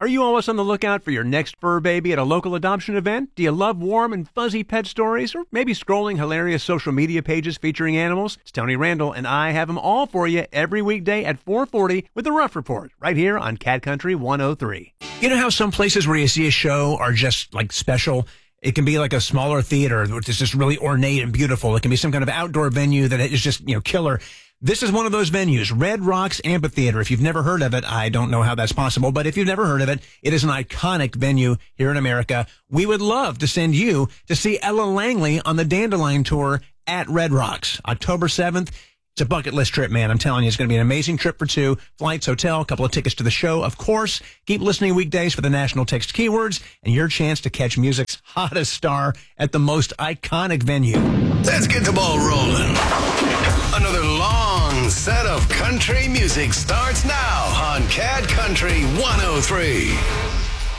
Are you always on the lookout for your next fur baby at a local adoption event? Do you love warm and fuzzy pet stories? Or maybe scrolling hilarious social media pages featuring animals? It's Tony Randall, and I have them all for you every weekday at 4:40 with the Rough Report, right here on Cat Country 103. You know how some places where you see a show are just like special? It can be like a smaller theater, which is just really ornate and beautiful. It can be some kind of outdoor venue that is just, killer. This is one of those venues, Red Rocks Amphitheater. If you've never heard of it, I don't know how that's possible, but if you've never heard of it, it is an iconic venue here in America. We would love to send you to see Ella Langley on the Dandelion Tour at Red Rocks, October 7th. It's a bucket list trip, man. I'm telling you, it's going to be an amazing trip for two. Flights, hotel, a couple of tickets to the show, of course. Keep listening weekdays for the national text keywords and your chance to catch music's hottest star at the most iconic venue. Let's get the ball rolling. Another long set of country music starts now on Cat Country 103.